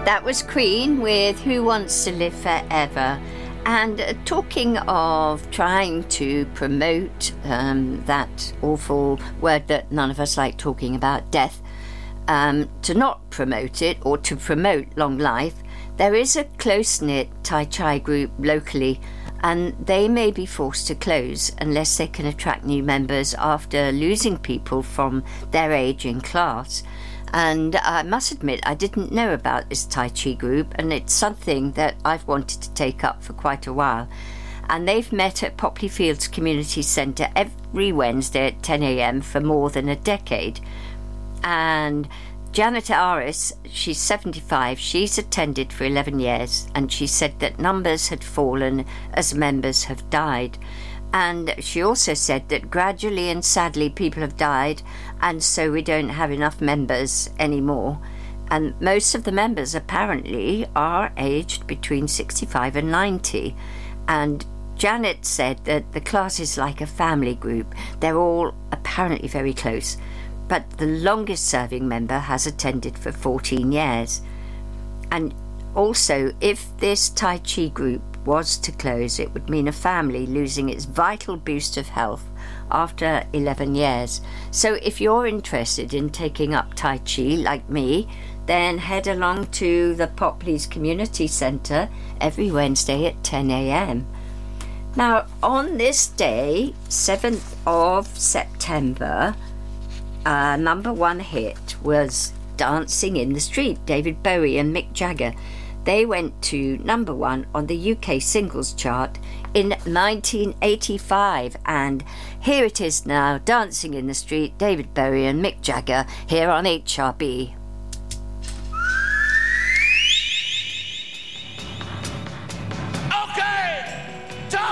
That was Queen with Who Wants to Live Forever. And talking of trying to promote that awful word that none of us like talking about, death, to not promote it or to promote long life, there is a close-knit Tai Chi group locally, and they may be forced to close unless they can attract new members after losing people from their age in class. And I must admit, I didn't know about this Tai Chi group, and it's something that I've wanted to take up for quite a while. And they've met at Popley Fields Community Centre every Wednesday at 10 a.m. for more than a decade. And Janet Aris, she's 75, she's attended for 11 years, and she said that numbers had fallen as members have died. And she also said that gradually and sadly people have died, and so we don't have enough members anymore. And most of the members apparently are aged between 65 and 90. And Janet said that the class is like a family group. They're all apparently very close. But the longest serving member has attended for 14 years. And also, if this Tai Chi group was to close, it would mean a family losing its vital boost of health after 11 years. So if you're interested in taking up Tai Chi like me, then head along to the Popley's Community Centre every Wednesday at 10 a.m. Now, on this day, 7th of September, number one hit was Dancing in the Street, David Bowie and Mick Jagger. They went to number one on the UK singles chart in 1985, and here it is now, Dancing in the Street, David Bowie and Mick Jagger, here on HRB.